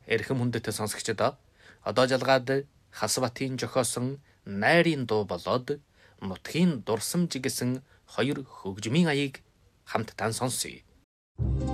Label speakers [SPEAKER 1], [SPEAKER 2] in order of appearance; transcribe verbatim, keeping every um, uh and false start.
[SPEAKER 1] Эрхэм хүндэт сонсогчдоо одоо жалгаад Хасбатын зохиосон найрын дуу болоод нутгийн дурсамж гэсэн хоёр хөгжмийн аяыг хамтдаа сонсъё.